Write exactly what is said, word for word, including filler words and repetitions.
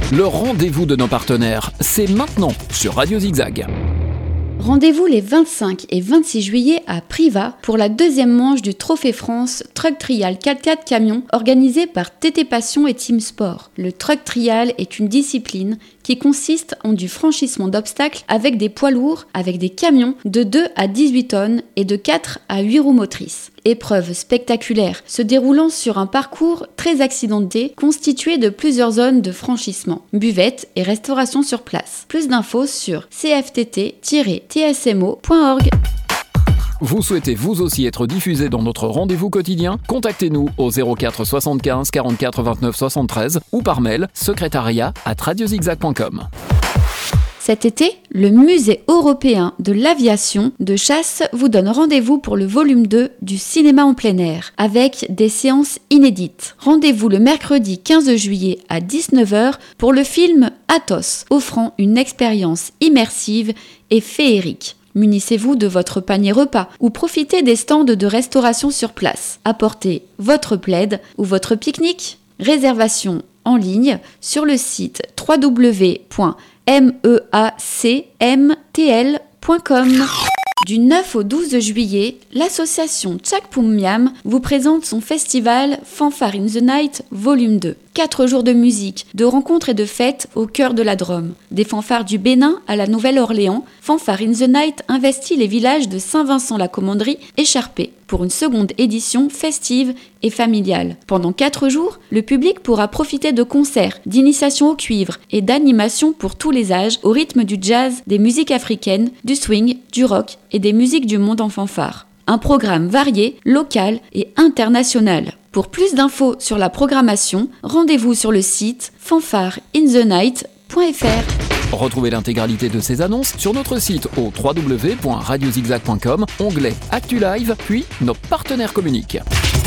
Le rendez-vous de nos partenaires, c'est maintenant sur Radio Zigzag. Rendez-vous les vingt-cinq et vingt-six juillet à Privas pour la deuxième manche du Trophée France Truck Trial quatre-quatre camion organisé par T T Passion et Team Sport. Le Truck Trial est une discipline qui consiste en du franchissement d'obstacles avec des poids lourds, avec des camions de deux à dix-huit tonnes et de quatre à huit roues motrices. Épreuve spectaculaire se déroulant sur un parcours très accidenté constitué de plusieurs zones de franchissement, buvettes et restauration sur place. Plus d'infos sur c f t t tiret t s m o point org. Vous souhaitez vous aussi être diffusé dans notre rendez-vous quotidien ? Contactez-nous au zéro quatre soixante-quinze quarante-quatre vingt-neuf soixante-treize ou par mail secrétariat arobase radiozigzag point com. Cet été, le Musée européen de l'aviation de chasse vous donne rendez-vous pour le volume deux du cinéma en plein air, avec des séances inédites. Rendez-vous le mercredi quinze juillet à dix-neuf heures pour le film Athos, offrant une expérience immersive et féerique. Munissez-vous de votre panier repas ou profitez des stands de restauration sur place. Apportez votre plaid ou votre pique-nique. Réservation en ligne sur le site w w w point meacmtl point com. Du neuf au douze juillet, l'association Tchak Poum Miam vous présente son festival Fanfare in the Night volume deux. Quatre jours de musique, de rencontres et de fêtes au cœur de la Drôme. Des fanfares du Bénin à la Nouvelle-Orléans, Fanfare in the Night investit les villages de Saint-Vincent-la-Commanderie et Charpé pour une seconde édition festive et familiale. Pendant quatre jours, le public pourra profiter de concerts, d'initiations au cuivre et d'animations pour tous les âges au rythme du jazz, des musiques africaines, du swing, du rock et des musiques du monde en fanfare. Un programme varié, local et international. Pour plus d'infos sur la programmation, rendez-vous sur le site fanfare in the night point f r. Retrouvez l'intégralité de ces annonces sur notre site au w w w point radiozigzag point com, onglet Actu Live, puis nos partenaires communiquent.